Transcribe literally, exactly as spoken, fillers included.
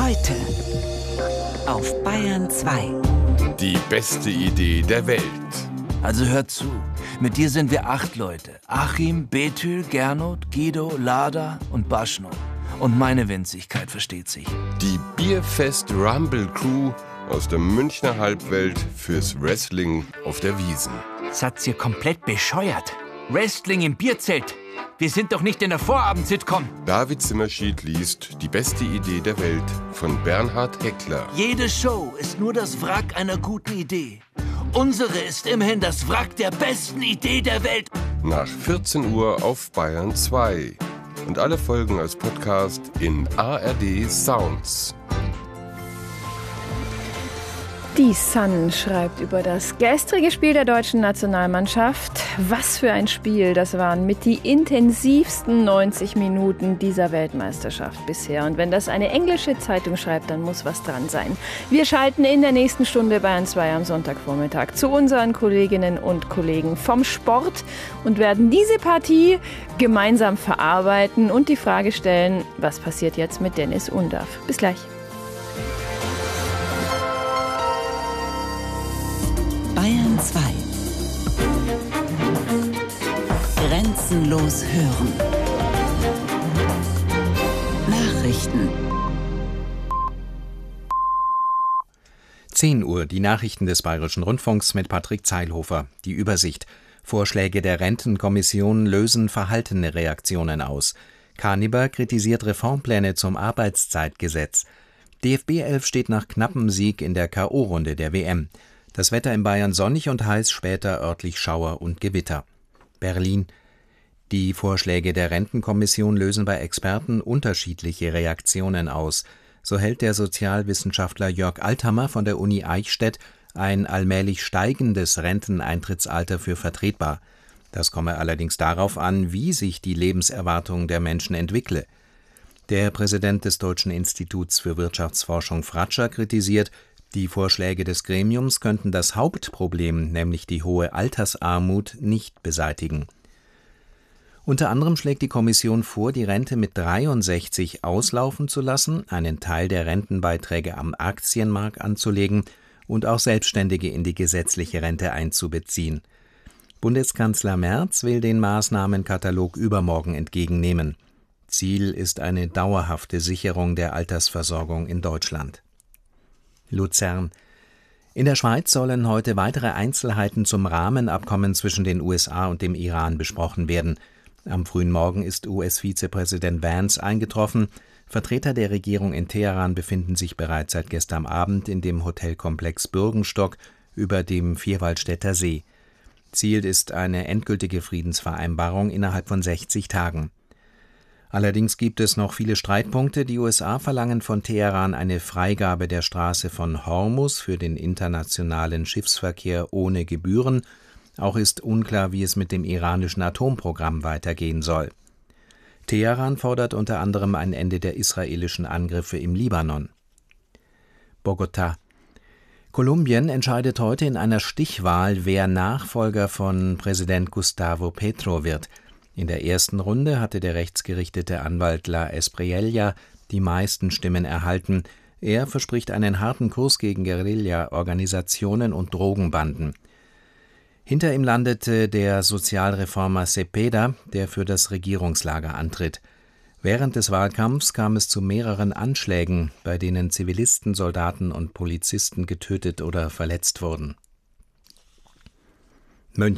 Heute auf Bayern zwei. Die beste Idee der Welt. Also hört zu, mit dir sind wir acht Leute. Achim, Betül, Gernot, Guido, Lada und Baschno. Und meine Winzigkeit, versteht sich. Die Bierfest Rumble Crew aus der Münchner Halbwelt fürs Wrestling auf der Wiesn. Satz ihr komplett bescheuert? Wrestling im Bierzelt? Wir sind doch nicht in der Vorabend-Sitcom. David Zimmerschied liest Die beste Idee der Welt von Bernhard Heckler. Jede Show ist nur das Wrack einer guten Idee. Unsere ist immerhin das Wrack der besten Idee der Welt. Nach vierzehn Uhr auf Bayern zwei. Und alle Folgen als Podcast in A R D Sounds. Die Sun schreibt über das gestrige Spiel der deutschen Nationalmannschaft. Was für ein Spiel, das waren mit die intensivsten neunzig Minuten dieser Weltmeisterschaft bisher. Und wenn das eine englische Zeitung schreibt, dann muss was dran sein. Wir schalten in der nächsten Stunde Bayern zwei am Sonntagvormittag zu unseren Kolleginnen und Kollegen vom Sport und werden diese Partie gemeinsam verarbeiten und die Frage stellen, was passiert jetzt mit Dennis Undaff? Bis gleich. Bayern zwei. Grenzenlos hören. Nachrichten. zehn Uhr, die Nachrichten des Bayerischen Rundfunks mit Patrick Zeilhofer. Die Übersicht. Vorschläge der Rentenkommission lösen verhaltene Reaktionen aus. Kaniber kritisiert Reformpläne zum Arbeitszeitgesetz. D F B elf steht nach knappem Sieg in der K O-Runde der W M. Das Wetter in Bayern sonnig und heiß, später örtlich Schauer und Gewitter. Berlin. Die Vorschläge der Rentenkommission lösen bei Experten unterschiedliche Reaktionen aus. So hält der Sozialwissenschaftler Jörg Althammer von der Uni Eichstätt ein allmählich steigendes Renteneintrittsalter für vertretbar. Das komme allerdings darauf an, wie sich die Lebenserwartung der Menschen entwickle. Der Präsident des Deutschen Instituts für Wirtschaftsforschung Fratscher kritisiert, die Vorschläge des Gremiums könnten das Hauptproblem, nämlich die hohe Altersarmut, nicht beseitigen. Unter anderem schlägt die Kommission vor, die Rente mit dreiundsechzig auslaufen zu lassen, einen Teil der Rentenbeiträge am Aktienmarkt anzulegen und auch Selbstständige in die gesetzliche Rente einzubeziehen. Bundeskanzler Merz will den Maßnahmenkatalog übermorgen entgegennehmen. Ziel ist eine dauerhafte Sicherung der Altersversorgung in Deutschland. Luzern. In der Schweiz sollen heute weitere Einzelheiten zum Rahmenabkommen zwischen den U S A und dem Iran besprochen werden. Am frühen Morgen ist U S-Vizepräsident Vance eingetroffen. Vertreter der Regierung in Teheran befinden sich bereits seit gestern Abend in dem Hotelkomplex Bürgenstock über dem Vierwaldstätter See. Ziel ist eine endgültige Friedensvereinbarung innerhalb von sechzig Tagen. Allerdings gibt es noch viele Streitpunkte. Die U S A verlangen von Teheran eine Freigabe der Straße von Hormuz für den internationalen Schiffsverkehr ohne Gebühren. Auch ist unklar, wie es mit dem iranischen Atomprogramm weitergehen soll. Teheran fordert unter anderem ein Ende der israelischen Angriffe im Libanon. Bogotá. Kolumbien entscheidet heute in einer Stichwahl, wer Nachfolger von Präsident Gustavo Petro wird. In der ersten Runde hatte der rechtsgerichtete Anwalt La Espriella die meisten Stimmen erhalten. Er verspricht einen harten Kurs gegen Guerilla-Organisationen und Drogenbanden. Hinter ihm landete der Sozialreformer Cepeda, der für das Regierungslager antritt. Während des Wahlkampfs kam es zu mehreren Anschlägen, bei denen Zivilisten, Soldaten und Polizisten getötet oder verletzt wurden.